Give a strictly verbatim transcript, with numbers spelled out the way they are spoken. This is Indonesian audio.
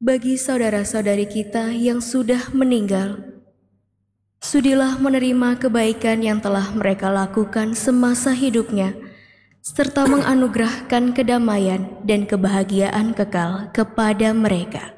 bagi saudara-saudari kita yang sudah meninggal. Sudilah menerima kebaikan yang telah mereka lakukan semasa hidupnya, serta menganugerahkan kedamaian dan kebahagiaan kekal kepada mereka.